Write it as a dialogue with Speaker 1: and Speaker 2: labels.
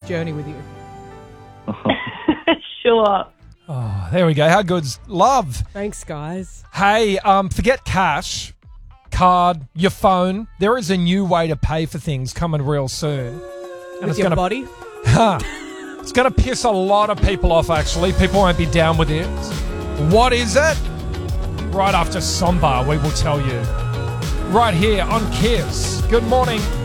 Speaker 1: journey with you.
Speaker 2: Sure.
Speaker 3: Oh, there we go. How good's love?
Speaker 1: Thanks, guys.
Speaker 3: Hey, forget cash, card, your phone. There is a new way to pay for things coming real soon. And
Speaker 1: With your body?
Speaker 3: It's going to piss a lot of people off, actually. People won't be down with it. What is it? Right after Sombar, we will tell you. Right here on Kiss. Good morning.